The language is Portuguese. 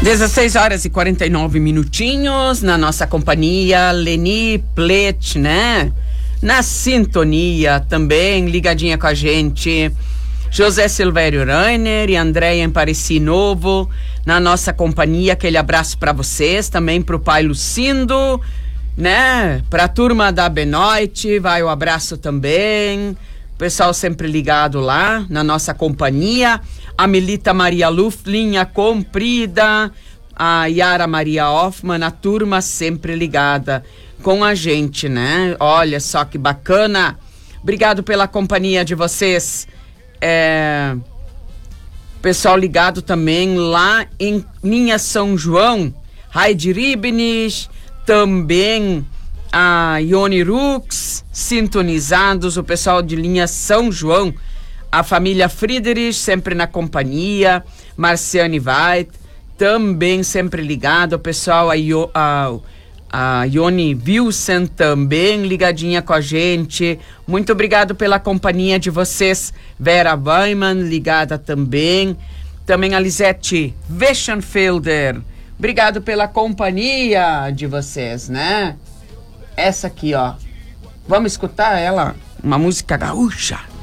16 horas e 49 minutinhos na nossa companhia, Leni Plet, né? Na sintonia também, ligadinha com a gente, José Silvério Rainer e Andréia Empareci Novo na nossa companhia. Aquele abraço para vocês, também pro pai Lucindo, né? Pra turma da Benoite, vai o abraço também. Pessoal sempre ligado lá na nossa companhia. A Melita Maria Luft, linha comprida. A Yara Maria Hoffman, a turma sempre ligada com a gente, né? Olha só que bacana. Obrigado pela companhia de vocês. Pessoal ligado também lá em linha São João. Heidi Ribnich, também a Ione Rux, sintonizados, o pessoal de linha São João, a família Friedrich sempre na companhia, Marciane Veit, também sempre ligado, o pessoal, a Ione Wilson também ligadinha com a gente. Muito obrigado pela companhia de vocês. Vera Weimann ligada também a Lisete Weschenfelder, obrigado pela companhia de vocês, né? Essa aqui, ó. Vamos escutar ela? Uma música gaúcha.